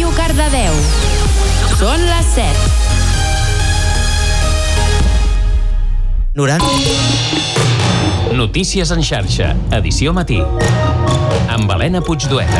Ràdio Cardedeu. Són les 7. 90. Notícies en xarxa, edició matí. Amb Helena Puigdueta.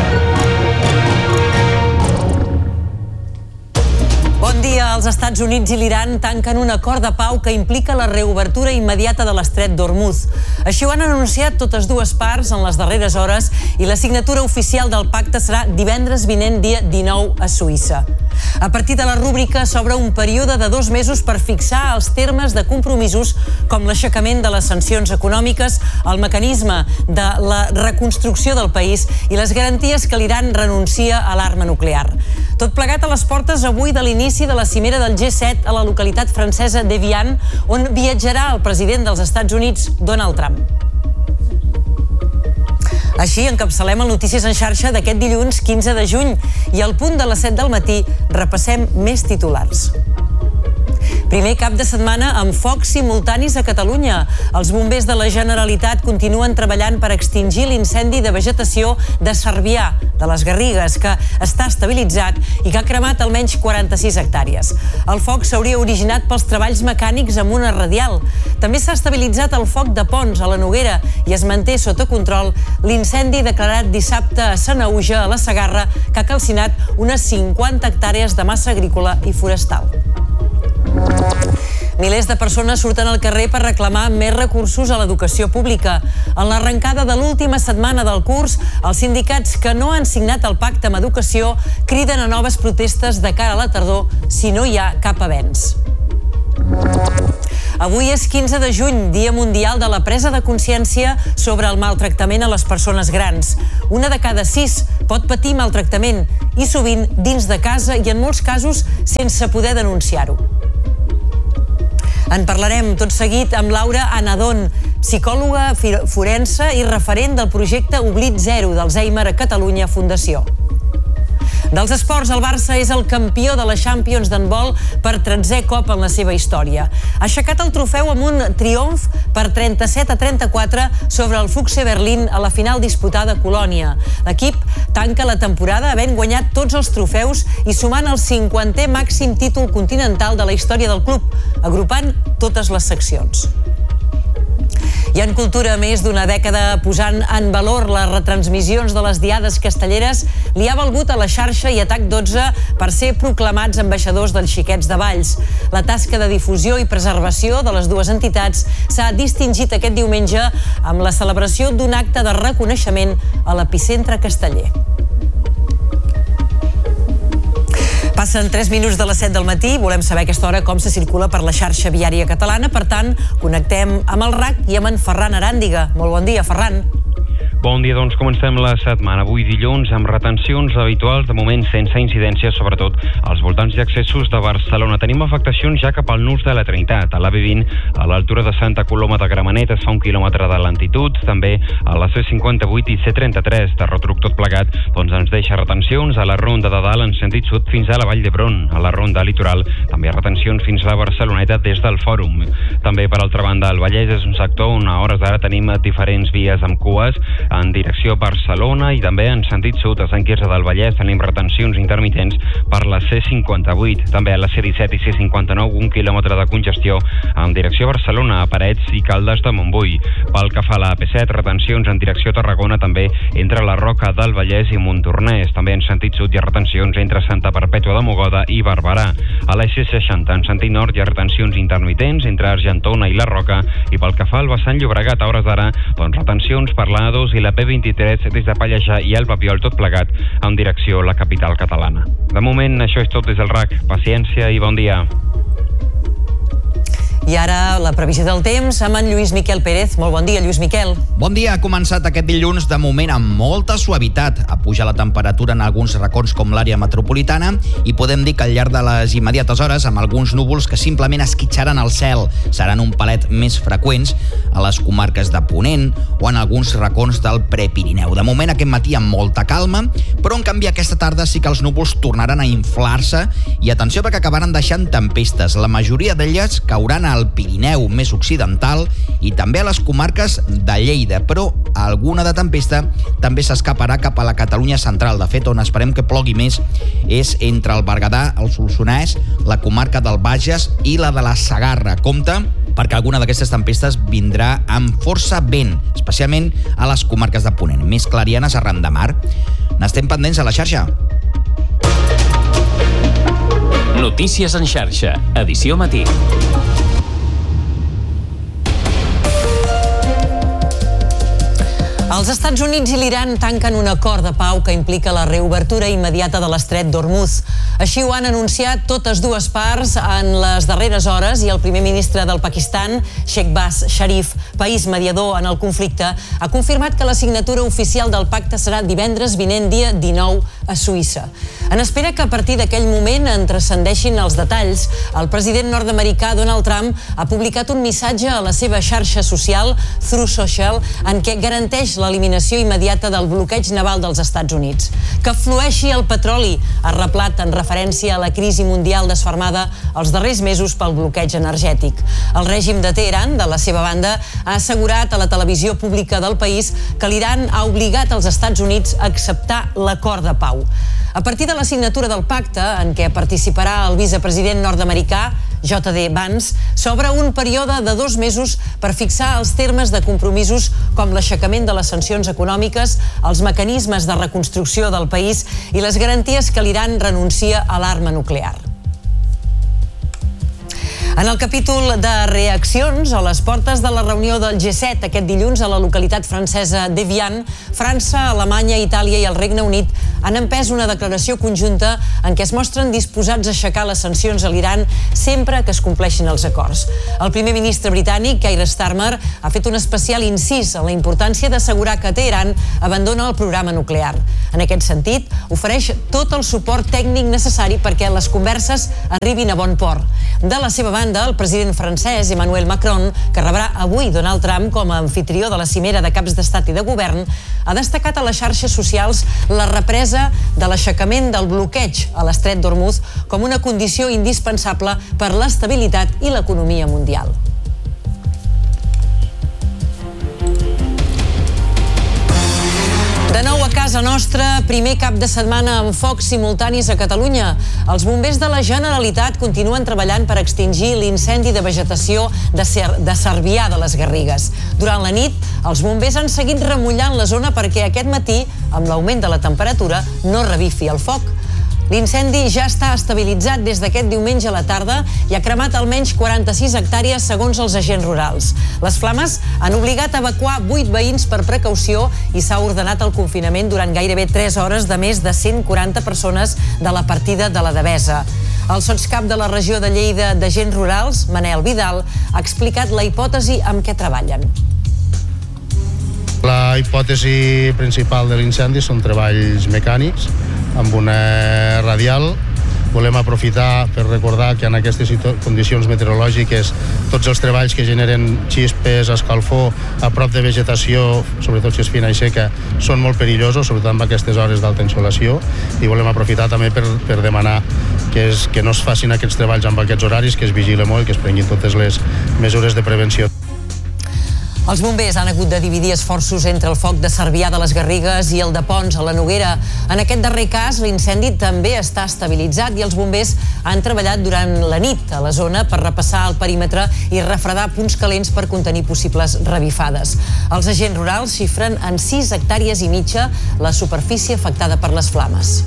Bon dia. Els Estats Units i l'Iran tanquen un acord de pau que implica la reobertura immediata de l'estret d'Hormuz. Així ho han anunciat totes dues parts en les darreres hores i la signatura oficial del pacte serà divendres vinent, dia 19, a Suïssa. A partir de la rúbrica s'obre un període de 2 mesos per fixar els termes de compromisos com l'aixecament de les sancions econòmiques, el mecanisme de la reconstrucció del país i les garanties que l'Iran renuncia a l'arma nuclear. Tot plegat a les portes avui de l'inici de la cimera del G7 a la localitat francesa d'Evian, on viatjarà el president dels Estats Units, Donald Trump. Així encapçalem el Notícies en xarxa d'aquest dilluns 15 de juny i al punt de les 7 del matí repassem més titulars. Primer cap de setmana amb focs simultanis a Catalunya. Els bombers de la Generalitat continuen treballant per extingir l'incendi de vegetació de Cervià, de les Garrigues, que està estabilitzat i que ha cremat almenys 46 hectàrees. El foc s'hauria originat pels treballs mecànics amb una radial. També s'ha estabilitzat el foc de Ponts, a la Noguera, i es manté sota control l'incendi declarat dissabte a Sanaüja, a la Segarra, que ha calcinat unes 50 hectàrees de massa agrícola i forestal. Milers de persones surten al carrer per reclamar més recursos a l'educació pública. En l'arrencada de l'última setmana del curs, els sindicats que no han signat el pacte amb educació criden a noves protestes de cara a la tardor si no hi ha cap avenç. Avui és 15 de juny, Dia Mundial de la Presa de Consciència sobre el maltractament a les persones grans. Una de cada 6 pot patir maltractament i sovint dins de casa i en molts casos sense poder denunciar-ho. En parlarem tot seguit amb Laura Anadón, psicòloga forense i referent del projecte Oblit Zero d'Alzheimer a Catalunya Fundació. Dels esports, el Barça és el campió de la Champions d'handbol per 13è cop en la seva història. Ha aixecat el trofeu amb un triomf per 37-34 sobre el Füchse Berlín a la final disputada a Colònia. L'equip tanca la temporada havent guanyat tots els trofeus i sumant el 50è màxim títol continental de la història del club, agrupant totes les seccions. I en cultura, més d'una dècada posant en valor les retransmissions de les diades castelleres, li ha valgut a la xarxa i a TAC12 per ser proclamats ambaixadors dels Xiquets de Valls. La tasca de difusió i preservació de les dues entitats s'ha distingit aquest diumenge amb la celebració d'un acte de reconeixement a l'epicentre casteller. Passen 3 minuts de les 7 del matí. Volem saber a aquesta hora com se circula per la xarxa viària catalana. Per tant, connectem amb el RAC i amb en Ferran Aràndiga. Molt bon dia, Ferran. Bon dia, doncs comencem la setmana. Avui dilluns amb retencions habituals, de moment sense incidències, sobretot als voltants i accessos de Barcelona. Tenim afectacions ja cap al nus de la Trinitat. A l'AV20, a l'altura de Santa Coloma de Gramenet, es fa 1 quilòmetre de lentitud. També a la C58 i C33 de retruc tot plegat, doncs ens deixa retencions a la Ronda de Dalt en sentit sud fins a la Vall d'Hebron. A la Ronda Litoral també retencions fins a la Barceloneta des del Fòrum. També, per altra banda, el Vallès és un sector on a hores d'ara tenim diferents vies amb cues en direcció Barcelona i també en sentit sud a Sant Quirze del Vallès tenim retencions intermitents per la C58. També a la C17 i C59 1 quilòmetre de congestió en direcció Barcelona a Parets i Caldes de Montbui. Pel que fa a la AP7, retencions en direcció Tarragona també entre la Roca del Vallès i Montornès. També en sentit sud hi ha retencions entre Santa Perpètua de Mogoda i Barberà. A la C60 en sentit nord hi ha retencions intermitents entre Argentona i la Roca i pel que fa al vessant Llobregat a hores d'ara, doncs retencions per la A2 i la P23 des de Pallejà i el Papiol tot plegat en direcció a la capital catalana. De moment, això és tot des del RAC. Paciència i bon dia. I ara la previsió del temps amb en Lluís Miquel Pérez. Molt bon dia, Lluís Miquel. Bon dia. Ha començat aquest dilluns de moment amb molta suavitat. Ha pujat la temperatura en alguns racons com l'àrea metropolitana i podem dir que al llarg de les immediates hores amb alguns núvols que simplement esquitxaran el cel. Seran un palet més freqüents a les comarques de Ponent o en alguns racons del Prepirineu. De moment aquest matí amb molta calma, però en canvi aquesta tarda sí que els núvols tornaran a inflar-se i atenció perquè acabaran deixant tempestes. La majoria d'elles cauran a al Pirineu més occidental i també a les comarques de Lleida, però alguna de tempesta també s'escaparà cap a la Catalunya central. De fet, on esperem que plogui més és entre el Berguedà, el Solsonès, la comarca del Bages i la de la Segarra. Compte, perquè alguna d'aquestes tempestes vindrà amb força vent, especialment a les comarques de Ponent, més clarianes arran de mar. N'estem pendents a la xarxa. Notícies en xarxa, edició matí. Els Estats Units i l'Iran tanquen un acord de pau que implica la reobertura immediata de l'estret d'Hormuz. Així ho han anunciat totes dues parts en les darreres hores i el primer ministre del Pakistan, Shehbaz Sharif, país mediador en el conflicte, ha confirmat que la signatura oficial del pacte serà divendres vinent, dia 19, a Suïssa. En espera que a partir d'aquell moment en transcendeixin els detalls, el president nord-americà Donald Trump ha publicat un missatge a la seva xarxa social, Truth Social, en què garanteix l'eliminació immediata del bloqueig naval dels Estats Units. Que flueixi el petroli, ha reblat en referència a la crisi mundial desfermada els darrers mesos pel bloqueig energètic. El règim de Teheran, de la seva banda, ha assegurat a la televisió pública del país que l'Iran ha obligat els Estats Units a acceptar l'acord de pau. A partir de la signatura del pacte, en què participarà el vicepresident nord-americà, J.D. Vance, s'obre un període de 2 mesos per fixar els termes de compromisos com l'aixecament de les sancions econòmiques, els mecanismes de reconstrucció del país i les garanties que l'Iran renuncia a l'arma nuclear. En el capítol de reaccions, a les portes de la reunió del G7 aquest dilluns a la localitat francesa d'Evian, França, Alemanya, Itàlia i el Regne Unit han empès una declaració conjunta en què es mostren disposats a aixecar les sancions a l'Iran sempre que es compleixin els acords. El primer ministre britànic, Keir Starmer, ha fet un especial incís en la importància d'assegurar que Teheran abandona el programa nuclear. En aquest sentit, ofereix tot el suport tècnic necessari perquè les converses arribin a bon port. De la seva banda, el president francès Emmanuel Macron, que rebrà avui Donald Trump com a anfitrió de la cimera de caps d'estat i de govern, ha destacat a les xarxes socials la represa de l'aixecament del bloqueig a l'estret d'Hormuz com una condició indispensable per l'estabilitat i l'economia mundial. De nou a casa nostra, primer cap de setmana amb focs simultanis a Catalunya. Els bombers de la Generalitat continuen treballant per extingir l'incendi de vegetació de Cervià de les Garrigues. Durant la nit, els bombers han seguit remullant la zona perquè aquest matí, amb l'augment de la temperatura, no revifi el foc. L'incendi ja està estabilitzat des d'aquest diumenge a la tarda i ha cremat almenys 46 hectàrees segons els agents rurals. Les flames han obligat a evacuar 8 veïns per precaució i s'ha ordenat el confinament durant gairebé 3 hores de més de 140 persones de la partida de la Devesa. El sotscap de la regió de Lleida d'Agents Rurals, Manel Vidal, ha explicat la hipòtesi amb què treballen. La hipòtesi principal de l'incendi són treballs mecànics amb una radial. Volem aprofitar per recordar que en aquestes condicions meteorològiques tots els treballs que generen xispes, escalfor a prop de vegetació, sobretot si és fina i seca, són molt perillosos, sobretot en aquestes hores d'alta insolació, i volem aprofitar també per demanar que no es facin aquests treballs amb aquests horaris, que es vigile molt i que es prenguin totes les mesures de prevenció. Els bombers han hagut de dividir esforços entre el foc de Cervià de les Garrigues i el de Ponts a la Noguera. En aquest darrer cas, l'incendi també està estabilitzat i els bombers han treballat durant la nit a la zona per repassar el perímetre i refredar punts calents per contenir possibles revifades. Els agents rurals xifren en 6 hectàrees i mitja la superfície afectada per les flames.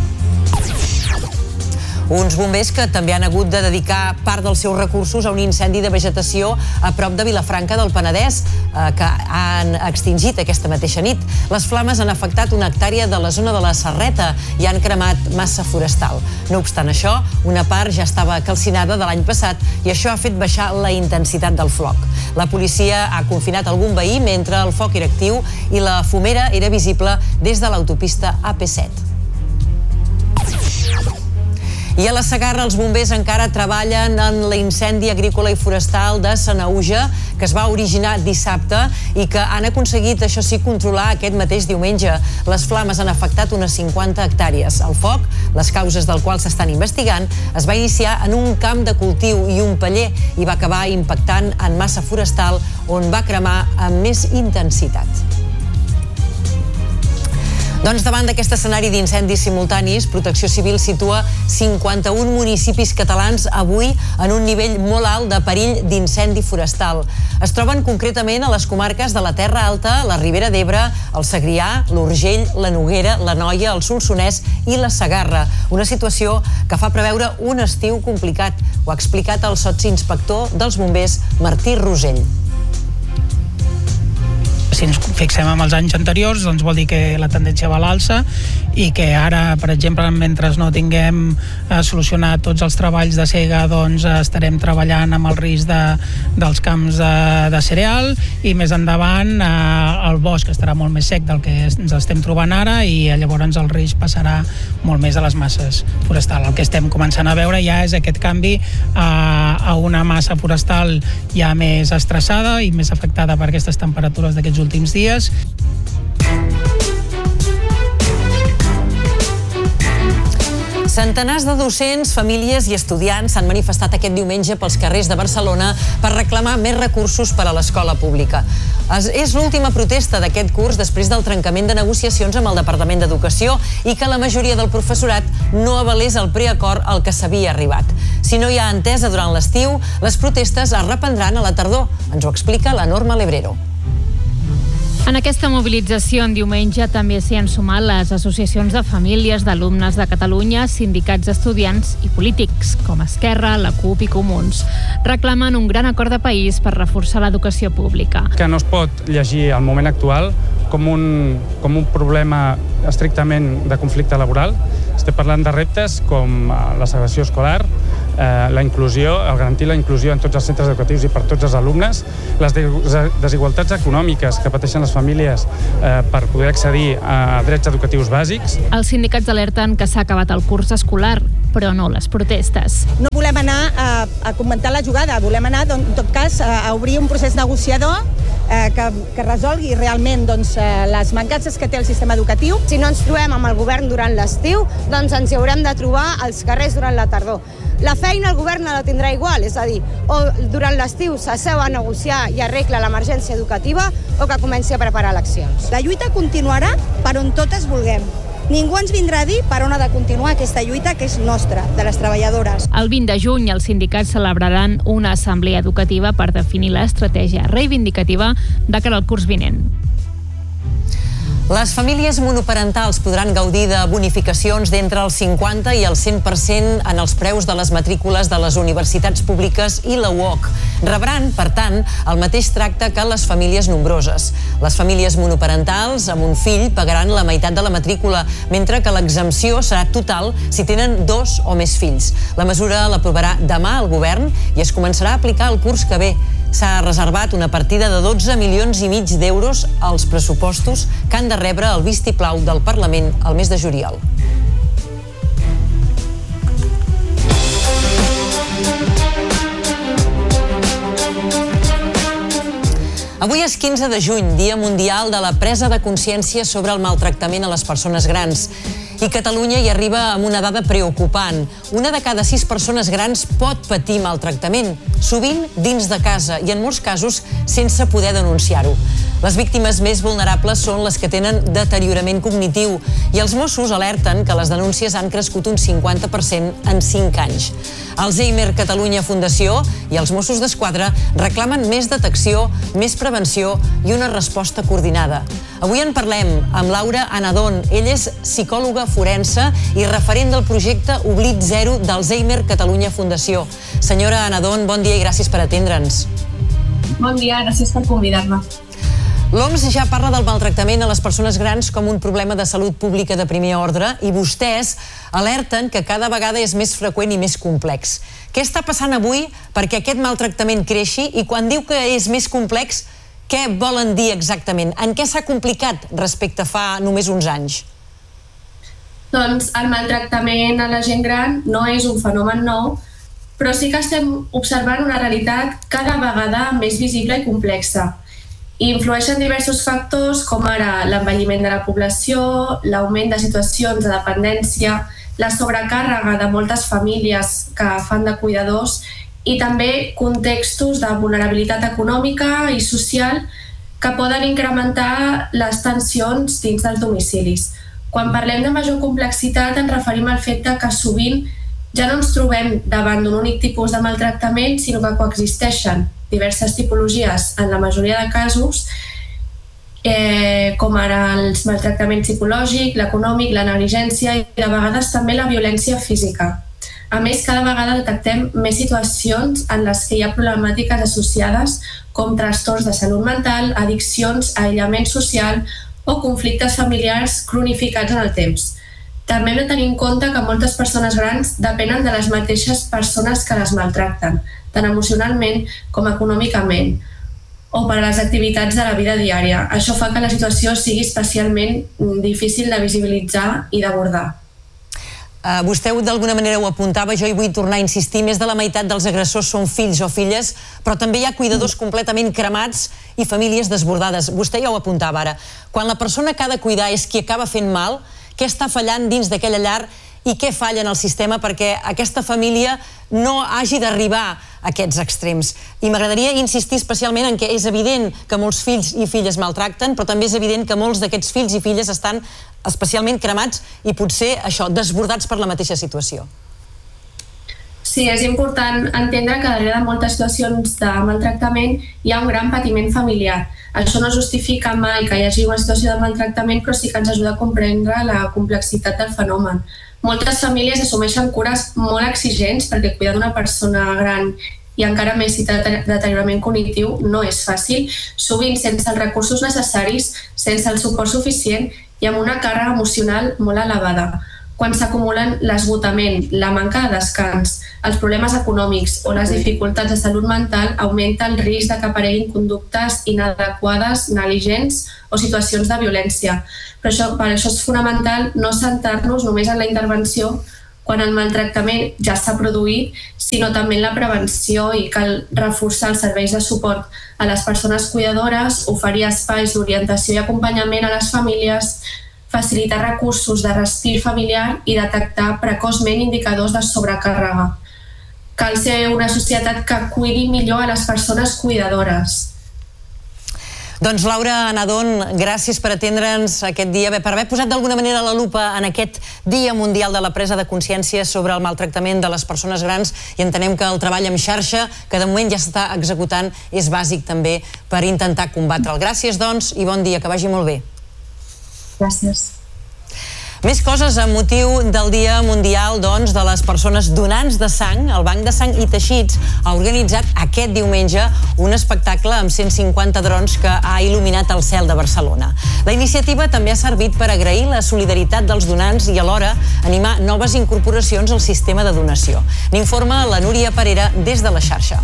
Uns bombers que també han hagut de dedicar part dels seus recursos a un incendi de vegetació a prop de Vilafranca del Penedès, que han extingit aquesta mateixa nit. Les flames han afectat una hectàrea de la zona de la Serreta i han cremat massa forestal. No obstant això, una part ja estava calcinada de l'any passat i això ha fet baixar la intensitat del foc. La policia ha confinat algun veí mentre el foc era actiu i la fumera era visible des de l'autopista AP7. I a la Segarra els bombers encara treballen en l'incendi agrícola i forestal de Sanaüja, que es va originar dissabte i que han aconseguit, això sí, controlar aquest mateix diumenge. Les flames han afectat unes 50 hectàrees. El foc, les causes del qual s'estan investigant, es va iniciar en un camp de cultiu i un paller i va acabar impactant en massa forestal on va cremar amb més intensitat. Doncs davant d'aquest escenari d'incendis simultanis, Protecció Civil situa 51 municipis catalans avui en un nivell molt alt de perill d'incendi forestal. Es troben concretament a les comarques de la Terra Alta, la Ribera d'Ebre, el Segrià, l'Urgell, la Noguera, l'Anoia, el Solsonès i la Segarra. Una situació que fa preveure un estiu complicat. Ho ha explicat el sotsinspector dels bombers, Martí Rosell. Si ens fixem en els anys anteriors, doncs vol dir que la tendència va a l'alça i que ara, per exemple, mentre no tinguem solucionat tots els treballs de sega, doncs estarem treballant amb el risc dels camps de cereal i més endavant el bosc estarà molt més sec del que ens estem trobant ara i llavors el risc passarà molt més a les masses forestals. El que estem començant a veure ja és aquest canvi a una massa forestal ja més estressada i més afectada per aquestes temperatures d'aquests últims dies. Centenars de docents, famílies i estudiants s'han manifestat aquest diumenge pels carrers de Barcelona per reclamar més recursos per a l'escola pública. És l'última protesta d'aquest curs després del trencament de negociacions amb el Departament d'Educació i que la majoria del professorat no avalés el preacord al que s'havia arribat. Si no hi ha entesa durant l'estiu, les protestes es reprendran a la tardor. Ens ho explica la Norma Lebrero. En aquesta mobilització en diumenge també s'hi han sumat les associacions de famílies d'alumnes de Catalunya, sindicats d'estudiants i polítics, com Esquerra, la CUP i Comuns. Reclamen un gran acord de país per reforçar l'educació pública. Que no es pot llegir el moment actual com un problema estrictament de conflicte laboral. Estem parlant de reptes com la segregació escolar, la inclusió, el garantir la inclusió en tots els centres educatius i per tots els alumnes, les desigualtats econòmiques que pateixen les famílies per poder accedir a drets educatius bàsics. Els sindicats alerten que s'ha acabat el curs escolar, però no les protestes. No volem anar a comentar la jugada, volem anar, en tot cas, a obrir un procés negociador que resolgui realment les mancances que té el sistema educatiu. Si no ens trobem amb el govern durant l'estiu, doncs ens hi haurem de trobar als carrers durant la tardor. La feina el govern no la tindrà igual, és a dir, o durant l'estiu s'asseu a negociar i arregla l'emergència educativa o que comenci a preparar eleccions. La lluita continuarà per on totes vulguem. Ningú ens vindrà a dir per on ha de continuar aquesta lluita que és nostra, de les treballadores. El 20 de juny els sindicats celebraran una assemblea educativa per definir l'estratègia reivindicativa de cara al curs vinent. Les famílies monoparentals podran gaudir de bonificacions d'entre el 50 i el 100% en els preus de les matrícules de les universitats públiques i la UOC. Rebran, per tant, el mateix tracte que les famílies nombroses. Les famílies monoparentals amb un fill pagaran la meitat de la matrícula, mentre que l'exempció serà total si tenen 2 o més fills. La mesura l'aprovarà demà el govern i es començarà a aplicar el curs que ve. S'ha reservat una partida de 12,5 milions d'euros als pressupostos que han de rebre el vistiplau del Parlament al mes de juliol. Avui és 15 de juny, Dia Mundial de la Presa de Consciència sobre el maltractament a les persones grans. I Catalunya hi arriba amb una dada preocupant. Una de cada 6 persones grans pot patir maltractament, sovint dins de casa i en molts casos sense poder denunciar-ho. Les víctimes més vulnerables són les que tenen deteriorament cognitiu i els Mossos alerten que les denúncies han crescut un 50% en 5 anys. Alzheimer Catalunya Fundació i els Mossos d'Esquadra reclamen més detecció, més prevenció i una resposta coordinada. Avui en parlem amb Laura Anadón. Ella és psicòloga forense i referent del projecte Oblit Zero d'Alzheimer Catalunya Fundació. Senyora Anadón, bon dia i gràcies per atendre'ns. Bon dia, gràcies per convidar-me. L'OMS ja parla del maltractament a les persones grans com un problema de salut pública de primer ordre i vostès alerten que cada vegada és més freqüent i més complex. Què està passant avui perquè aquest maltractament creixi i quan diu que és més complex, què volen dir exactament? En què s'ha complicat respecte a fa només uns anys? Doncs el maltractament a la gent gran no és un fenomen nou, però sí que estem observant una realitat cada vegada més visible i complexa. I influeixen diversos factors com ara l'envelliment de la població, l'augment de situacions de dependència, la sobrecàrrega de moltes famílies que fan de cuidadors i també contextos de vulnerabilitat econòmica i social que poden incrementar les tensions dins dels domicilis. Quan parlem de major complexitat ens referim al fet que sovint ja no ens trobem davant d'un únic tipus de maltractament, sinó que coexisteixen diverses tipologies en la majoria de casos, com ara els maltractaments psicològic, l'econòmic, la negligència i de vegades també la violència física. A més, cada vegada detectem més situacions en les que hi ha problemàtiques associades com trastorns de salut mental, addiccions, aïllament social o conflictes familiars cronificats en el temps. També hem de tenir en compte que moltes persones grans depenen de les mateixes persones que les maltracten, tant emocionalment com econòmicament, o per a les activitats de la vida diària. Això fa que la situació sigui especialment difícil de visibilitzar i d'abordar. Vostè d'alguna manera ho apuntava, jo hi vull tornar a insistir, més de la meitat dels agressors són fills o filles, però també hi ha cuidadors completament cremats i famílies desbordades. Vostè ja ho apuntava ara. Quan la persona que ha de cuidar és qui acaba fent mal, què està fallant dins d'aquella llar i què falla en el sistema perquè aquesta família no hagi d'arribar a aquests extrems. I m'agradaria insistir especialment en que és evident que molts fills i filles maltracten, però també és evident que molts d'aquests fills i filles estan especialment cremats i potser desbordats per la mateixa situació. Sí, és important entendre que darrere de moltes situacions de maltractament hi ha un gran patiment familiar. Això no justifica mai que hi hagi una situació de maltractament, però sí que ens ajuda a comprendre la complexitat del fenomen. Moltes famílies assumeixen cures molt exigents perquè cuidar d'una persona gran i encara més si té deteriorament cognitiu no és fàcil, sovint sense els recursos necessaris, sense el suport suficient i amb una càrrega emocional molt elevada. Quan s'acumulen l'esgotament, la manca de descans, els problemes econòmics o les dificultats de salut mental, augmenta el risc de que apareguin conductes inadequades, negligents o situacions de violència. Per això és fonamental no centrar-nos només en la intervenció quan el maltractament ja s'ha produït, sinó també en la prevenció i cal reforçar els serveis de suport a les persones cuidadores, oferir espais d'orientació i acompanyament a les famílies, facilitar recursos de respir familiar i detectar precoçment indicadors de sobrecàrrega. Cal ser una societat que cuidi millor a les persones cuidadores. Doncs Laura Nadón, gràcies per atendre'ns aquest dia, per haver posat d'alguna manera la lupa en aquest Dia Mundial de la Presa de Consciència sobre el maltractament de les persones grans i entenem que el treball en xarxa, que de moment ja s'està executant, és bàsic també per intentar combatre'l. Gràcies, doncs, i bon dia, que vagi molt bé. Gràcies. Més coses amb motiu del Dia Mundial de les persones donants de sang. El Banc de Sang i Teixits ha organitzat aquest diumenge un espectacle amb 150 drons que ha il·luminat el cel de Barcelona. La iniciativa també ha servit per agrair la solidaritat dels donants i alhora animar noves incorporacions al sistema de donació. N'informa la Núria Parera des de la xarxa.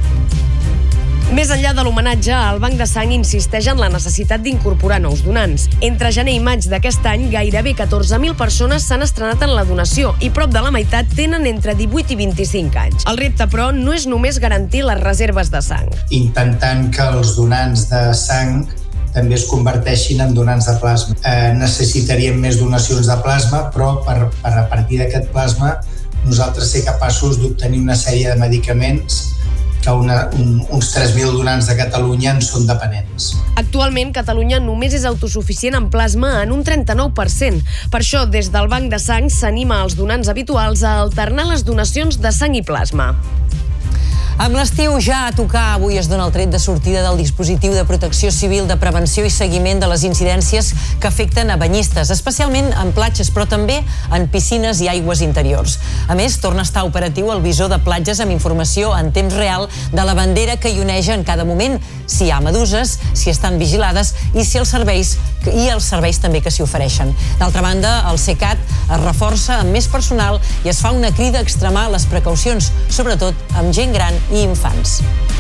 Més enllà de l'homenatge, el Banc de Sang insisteix en la necessitat d'incorporar nous donants. Entre gener i maig d'aquest any, gairebé 14.000 persones s'han estrenat en la donació i prop de la meitat tenen entre 18 i 25 anys. El repte, però, no és només garantir les reserves de sang. Intentant que els donants de sang també es converteixin en donants de plasma. Necessitaríem més donacions de plasma, però a partir d'aquest plasma nosaltres ser capaços d'obtenir una sèrie de medicaments que uns 3.000 donants de Catalunya en són dependents. Actualment, Catalunya només és autosuficient en plasma en un 39%. Per això, des del Banc de Sang s'anima als donants habituals a alternar les donacions de sang i plasma. Amb l'estiu ja a tocar, avui es dona el tret de sortida del dispositiu de protecció civil de prevenció i seguiment de les incidències que afecten a banyistes, especialment en platges, però també en piscines i aigües interiors. A més, torna a estar operatiu el visor de platges amb informació en temps real de la bandera que hi oneja en cada moment, si hi ha meduses, si estan vigilades i si els serveis també que s'hi ofereixen. D'altra banda, el CECAT es reforça amb més personal i es fa una crida a extremar les precaucions, sobretot amb gent gran i infants.